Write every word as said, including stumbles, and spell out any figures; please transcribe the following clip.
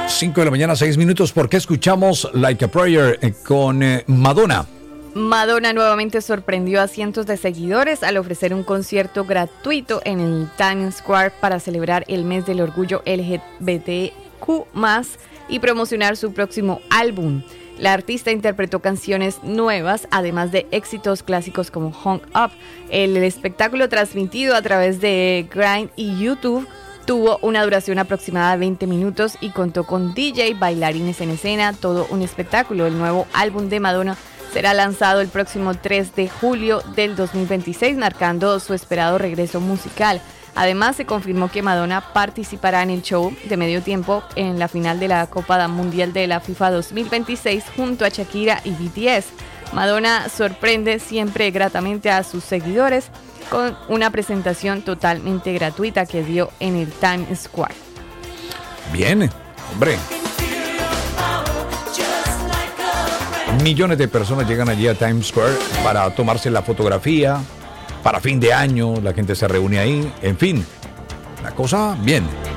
cinco de la mañana, seis minutos. ¿Por qué escuchamos Like a Prayer eh, con eh, Madonna? Madonna nuevamente sorprendió a cientos de seguidores al ofrecer un concierto gratuito en el Times Square para celebrar el mes del orgullo L G B T Q más, y promocionar su próximo álbum. La artista interpretó canciones nuevas, además de éxitos clásicos como Hung Up. El espectáculo, transmitido a través de Grind y YouTube, tuvo una duración aproximada de veinte minutos y contó con D J, bailarines en escena, todo un espectáculo. El nuevo álbum de Madonna será lanzado el próximo tres de julio del dos mil veintiséis, marcando su esperado regreso musical. Además, se confirmó que Madonna participará en el show de medio tiempo en la final de la Copa Mundial de la FIFA dos mil veintiséis junto a Shakira y B T S. Madonna sorprende siempre gratamente a sus seguidores con una presentación totalmente gratuita que dio en el Times Square. Bien, hombre. Millones de personas llegan allí a Times Square para tomarse la fotografía. Para fin de año, la gente se reúne ahí. En fin, la cosa bien.